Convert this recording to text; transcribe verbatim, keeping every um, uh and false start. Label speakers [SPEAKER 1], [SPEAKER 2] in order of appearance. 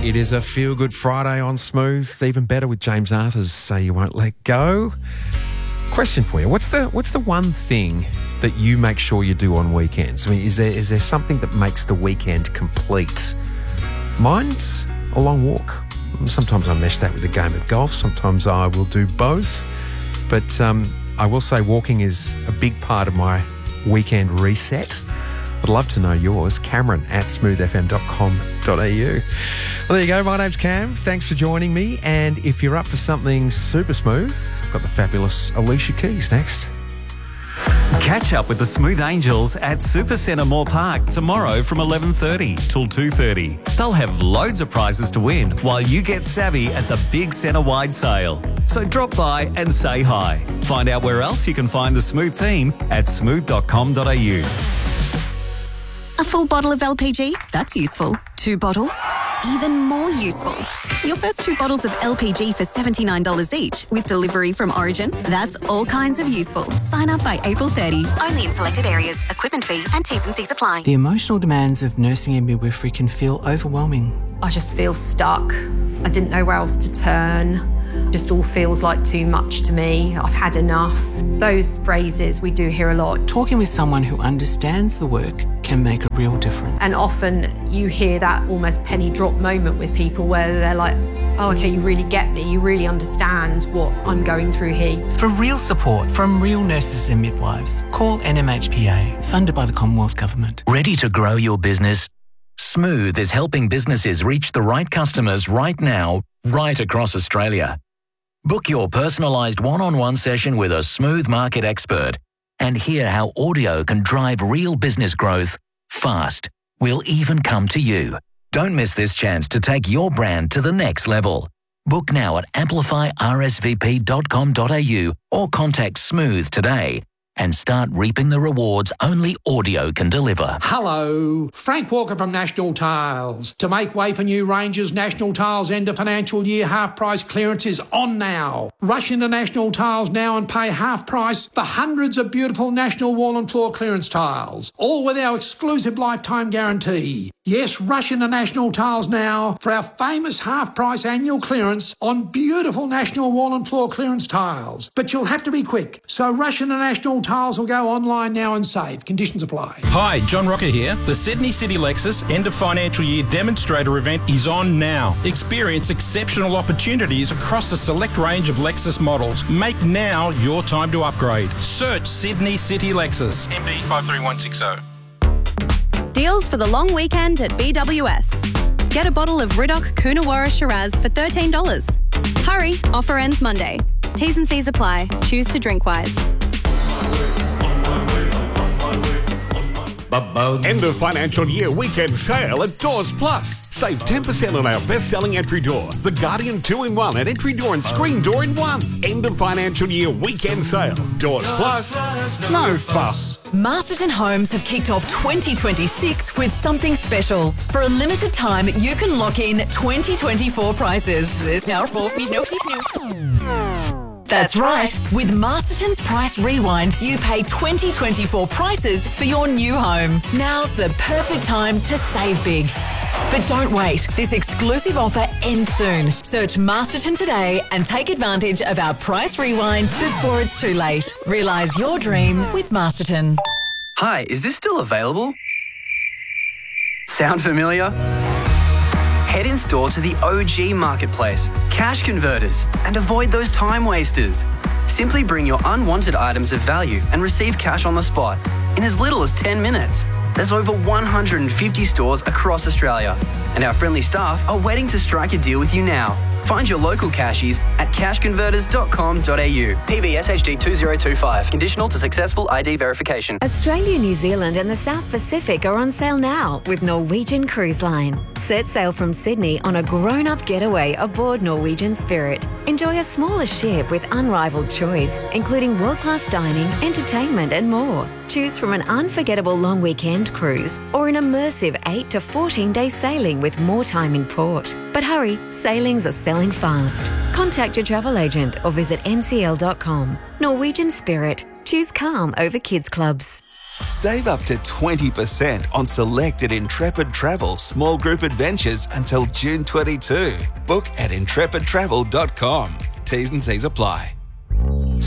[SPEAKER 1] It is a feel-good Friday on Smooth. Even better with James Arthur's Say You Won't Let Go. Question for you. What's the what's the one thing that you make sure you do on weekends? I mean, is there is there something that makes the weekend complete? Mine's a long walk. Sometimes I mesh that with a game of golf. Sometimes I will do both. But um, I will say walking is a big part of my weekend reset. I'd love to know yours. Cameron at smooth f m dot com dot a u. Well, there you go. My name's Cam. Thanks for joining me. And if you're up for something super smooth, I've got the fabulous Alicia Keys next.
[SPEAKER 2] Catch up with the Smooth Angels at Super Centre Moore Park tomorrow from eleven thirty till two thirty. They'll have loads of prizes to win while you get savvy at the big centre-wide sale. So drop by and say hi. Find out where else you can find the Smooth team at smooth dot com dot a u.
[SPEAKER 3] A full bottle of L P G? That's useful. Two bottles? Even more useful. Your first two bottles of L P G for seventy-nine dollars each with delivery from Origin? That's all kinds of useful. Sign up by April thirtieth. Only in selected areas. Equipment fee and T's and C's apply.
[SPEAKER 4] The emotional demands of nursing and midwifery can feel overwhelming.
[SPEAKER 5] I just feel stuck. I didn't know where else to turn. Just all feels like too much to me. I've had enough. Those phrases we do hear a lot.
[SPEAKER 4] Talking with someone who understands the work can make a real difference.
[SPEAKER 5] And often you hear that almost penny drop moment with people where they're like, oh, okay, you really get me. You really understand what I'm going through here.
[SPEAKER 4] For real support from real nurses and midwives, call N M H P A, funded by the Commonwealth Government.
[SPEAKER 6] Ready to grow your business? Smooth is helping businesses reach the right customers right now, right across Australia. Book your personalised one-on-one session with a Smooth market expert and hear how audio can drive real business growth fast. We'll even come to you. Don't miss this chance to take your brand to the next level. Book now at amplify r s v p dot com dot a u or contact Smooth today and start reaping the rewards only audio can deliver.
[SPEAKER 7] Hello, Frank Walker from National Tiles. To make way for new ranges, National Tiles end of financial year half price clearance is on now. Rush into National Tiles now and pay half price for hundreds of beautiful National wall and floor clearance tiles, all with our exclusive lifetime guarantee. Yes, rush into National Tiles now for our famous half price annual clearance on beautiful National wall and floor clearance tiles. But you'll have to be quick, so rush into National Tiles or go online now and save. Conditions apply.
[SPEAKER 8] Hi, John Rocker here. The Sydney City Lexus end of financial year demonstrator event is on now. Experience exceptional opportunities across a select range of Lexus models. Make now your time to upgrade. Search Sydney City Lexus. M D five three one six zero.
[SPEAKER 9] Deals for the long weekend at B W S. Get a bottle of Ridoc Coonawarra Shiraz for thirteen dollars. Hurry, offer ends Monday. T's and C's apply. Choose to drink wise.
[SPEAKER 10] End of financial year weekend sale at Doors Plus. Save ten percent on our best-selling entry door, the Guardian two in one and entry door and screen door in one. End of financial year weekend sale. Doors Plus. No fuss.
[SPEAKER 11] Masterton Homes have kicked off twenty twenty-six with something special. For a limited time, you can lock in twenty twenty-four prices. That's right. With Masterton's Price Rewind, you pay twenty twenty-four prices for your new home. Now's the perfect time to save big. But don't wait. This exclusive offer ends soon. Search Masterton today and take advantage of our Price Rewind before it's too late. Realise your dream with Masterton.
[SPEAKER 12] Hi, is this still available? Sound familiar? Head in store to the O G Marketplace, Cash Converters, and avoid those time wasters. Simply bring your unwanted items of value and receive cash on the spot in as little as ten minutes. There's over one hundred fifty stores across Australia, and our friendly staff are waiting to strike a deal with you now. Find your local cashies at cash converters dot com dot a u. P B S H D two zero two five. Conditional to successful I D verification.
[SPEAKER 13] Australia, New Zealand and the South Pacific are on sale now with Norwegian Cruise Line. Set sail from Sydney on a grown-up getaway aboard Norwegian Spirit. Enjoy a smaller ship with unrivaled choice, including world-class dining, entertainment and more. Choose from an unforgettable long weekend cruise or an immersive eight to fourteen day sailing with more time in port. But hurry, sailings are selling fast. Contact your travel agent or visit n c l dot com. Norwegian Spirit. Choose calm over kids clubs.
[SPEAKER 14] Save up to twenty percent on selected Intrepid Travel small group adventures until June twenty-second. Book at intrepid travel dot com. T's and C's apply.